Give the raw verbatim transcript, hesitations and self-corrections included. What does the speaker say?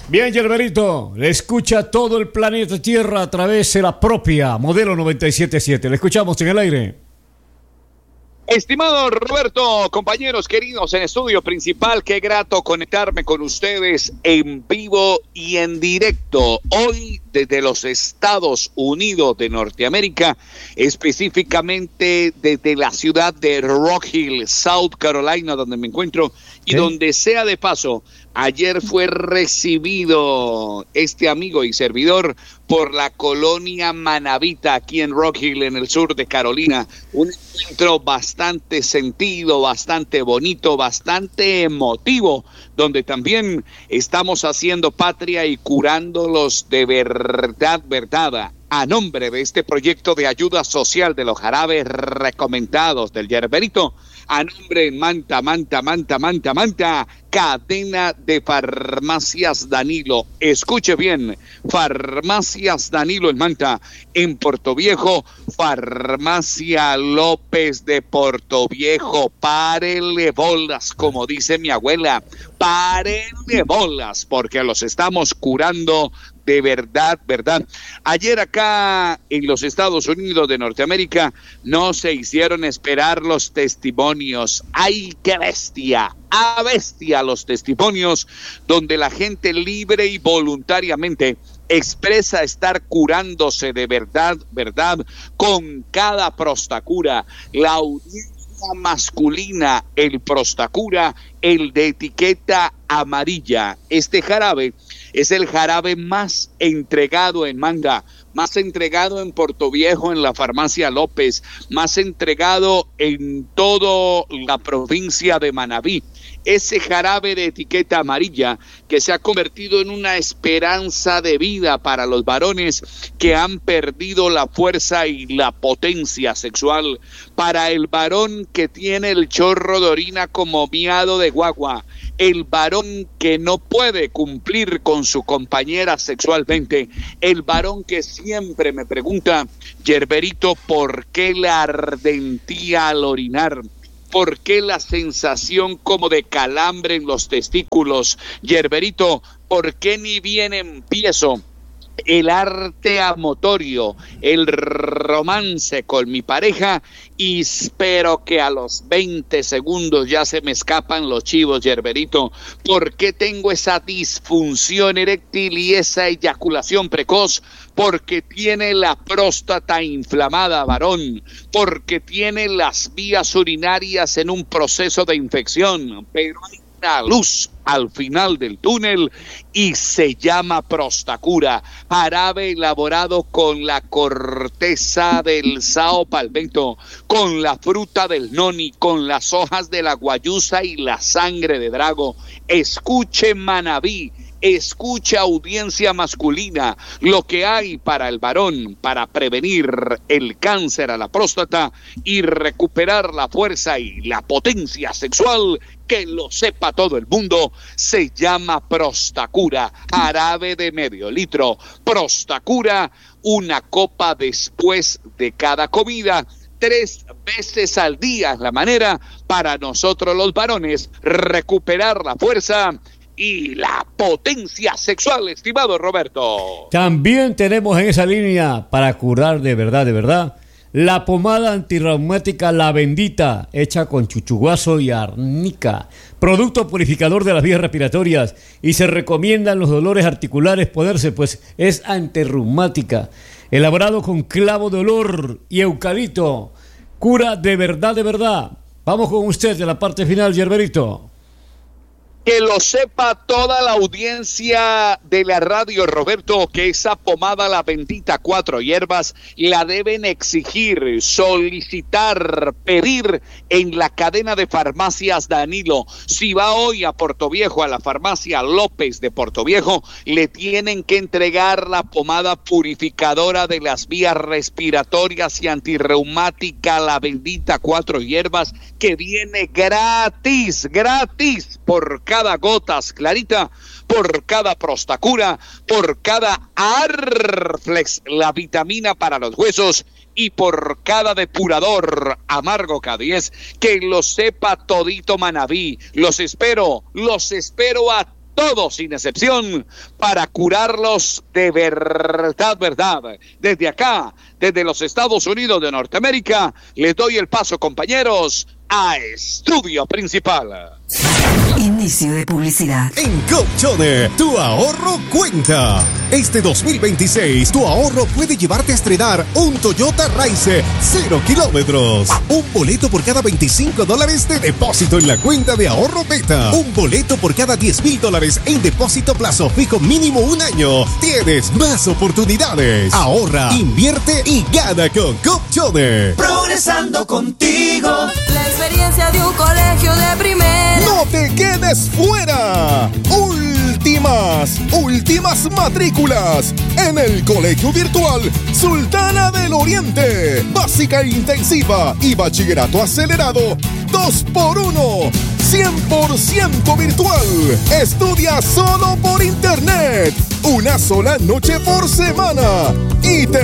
Bien, Gerberito, le escucha todo el planeta Tierra a través de la propia Modelo noventa y siete punto siete. Le escuchamos en el aire. Estimado Roberto, compañeros queridos en estudio principal, qué grato conectarme con ustedes en vivo y en directo. Hoy desde los Estados Unidos de Norteamérica, específicamente desde la ciudad de Rock Hill, South Carolina, donde me encuentro, y ¿sí? Donde sea de paso, ayer fue recibido este amigo y servidor por la colonia Manavita, aquí en Rock Hill, en el sur de Carolina. Un encuentro bastante sentido, bastante bonito, bastante emotivo, donde también estamos haciendo patria y curándolos de verdad, verdad, a nombre de este proyecto de ayuda social de los jarabes recomendados del Gerberito, a nombre de Manta, Manta, Manta, Manta, Manta, cadena de farmacias Danilo. Escuche bien, farmacias Danilo en Manta, en Portoviejo, farmacia López de Portoviejo. Párele bolas, como dice mi abuela, párele bolas, porque los estamos curando de verdad, verdad. Ayer acá en los Estados Unidos de Norteamérica no se hicieron esperar los testimonios. ¡Ay, qué bestia! ¡A bestia los testimonios! Donde la gente libre y voluntariamente expresa estar curándose de verdad, verdad, con cada prostacura. La audiencia masculina, el prostacura, el de etiqueta amarilla. Este jarabe es el jarabe más entregado en Manga, más entregado en Portoviejo, en la farmacia López, más entregado en toda la provincia de Manabí. Ese jarabe de etiqueta amarilla que se ha convertido en una esperanza de vida para los varones que han perdido la fuerza y la potencia sexual, para el varón que tiene el chorro de orina como miado de guagua, el varón que no puede cumplir con su compañera sexualmente, el varón que siempre me pregunta, Gerberito, ¿por qué la ardentía al orinar? ¿Por qué la sensación como de calambre en los testículos? Gerberito, ¿por qué ni bien empiezo el arte amotorio, el romance con mi pareja y espero que a los veinte segundos ya se me escapan los chivos, Gerberito? ¿Por qué tengo esa disfunción eréctil y esa eyaculación precoz? Porque tiene la próstata inflamada, varón, porque tiene las vías urinarias en un proceso de infección, pero hay una luz al final del túnel y se llama prostacura, jarabe elaborado con la corteza del sao palmetto, con la fruta del noni, con las hojas de la guayusa y la sangre de drago. Escuche Manabí, escucha audiencia masculina, lo que hay para el varón para prevenir el cáncer a la próstata y recuperar la fuerza y la potencia sexual, que lo sepa todo el mundo, se llama prostacura, jarabe de medio litro. Prostacura, una copa después de cada comida, tres veces al día, es la manera para nosotros los varones recuperar la fuerza y la potencia sexual, estimado Roberto. También tenemos en esa línea, para curar de verdad, de verdad, la pomada antirreumática La Bendita, hecha con chuchuguazo y arnica, producto purificador de las vías respiratorias, y se recomienda en los dolores articulares ponerse, pues es antirreumática, elaborado con clavo de olor y eucalipto, cura de verdad, de verdad. Vamos con usted de la parte final, Gerberito. Que lo sepa toda la audiencia de la radio, Roberto, que esa pomada La Bendita cuatro hierbas la deben exigir, solicitar, pedir en la cadena de farmacias Danilo. Si va hoy a Portoviejo, a la farmacia López de Portoviejo, le tienen que entregar la pomada purificadora de las vías respiratorias y antirreumática La Bendita cuatro hierbas, que viene gratis, gratis, por cada gotas clarita, por cada prostacura, por cada Arflex, la vitamina para los huesos, y por cada depurador amargo K diez, que lo sepa todito Manabí. Los espero, los espero a todos sin excepción, para curarlos de verdad, verdad. Desde acá, desde los Estados Unidos de Norteamérica, les doy el paso, compañeros, a Estudio Principal. Inicio de publicidad. En Copchone, tu ahorro cuenta. Este dos mil veintiséis, tu ahorro puede llevarte a estrenar un Toyota Raize cero kilómetros. Un boleto por cada veinticinco dólares de depósito en la cuenta de ahorro Beta. Un boleto por cada diez mil dólares en depósito plazo fijo mínimo un año. Tienes más oportunidades. Ahorra, invierte y gana con Copchone. Progresando contigo. La experiencia de un colegio de primera. ¡No te quedes fuera! Últimas, últimas matrículas en el Colegio Virtual Sultana del Oriente. Básica intensiva y bachillerato acelerado. dos por uno. cien por ciento virtual. Estudia solo por internet. Una sola noche por semana. Y te